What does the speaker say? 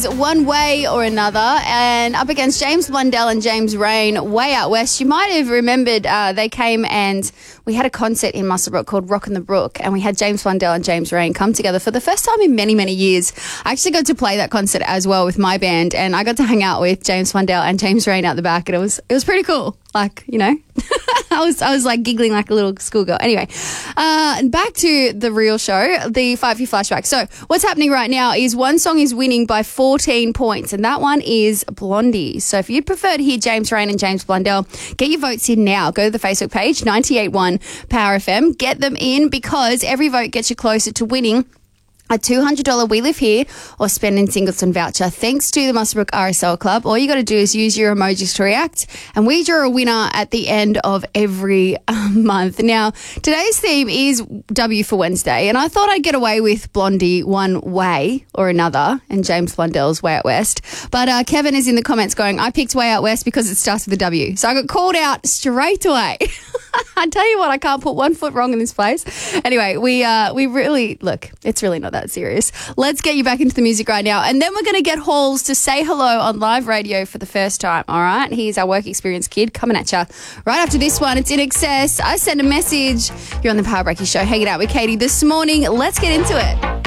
is One Way or Another, and up against James Blundell and James Rain, Way Out West. You might have remembered they came and we had a concert in Muswellbrook called Rockin' the Brook, and we had James Blundell and James Rain come together for the first time in many, many years. I actually got to play that concert as well with my band, and I got to hang out with James Blundell and James Rain out the back, and it was pretty cool. Like, you know, I was like giggling like a little schoolgirl. Anyway, back to the real show, the 5 Year Flashback. So what's happening right now is one song is winning by 14 points, and that one is Blondie. So if you'd prefer to hear James Rain and James Blundell, get your votes in now. Go to the Facebook page, 98.1 Power FM. Get them in because every vote gets you closer to winning a $200 We Live Here or Spending Singleton voucher thanks to the Muswellbrook RSL Club. All you got to do is use your emojis to react, and we draw a winner at the end of every month. Now, today's theme is W for Wednesday, and I thought I'd get away with Blondie One Way or Another and James Blundell's Way Out West. But Kevin is in the comments going, I picked Way Out West because it starts with a W. So I got called out straight away. I tell you what, I can't put one foot wrong in this place. Anyway, we really, look, it's really not that serious. Let's get you back into the music right now, and then we're going to get Halls to say hello on live radio for the first time, all right? He's our work experience kid coming at you right after this one. It's In Excess. I send a message. You're on the Power Breaky Show, hanging out with Katie this morning. Let's get into it.